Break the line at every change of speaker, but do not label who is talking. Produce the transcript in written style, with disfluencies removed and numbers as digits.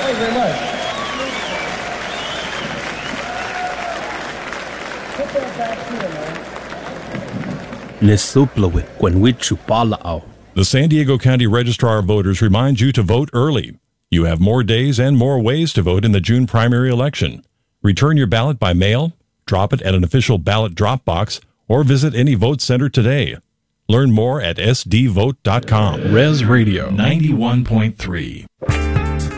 Thank you very much. Put that back here, man.
Nesuplowe Quenwichu Palao.
The San Diego County Registrar of Voters reminds you to vote early. You have more days and more ways to vote in the June primary election. Return your ballot by mail, drop it at an official ballot drop box, or visit any vote center today. Learn more at sdvote.com.
Res Radio 91.3.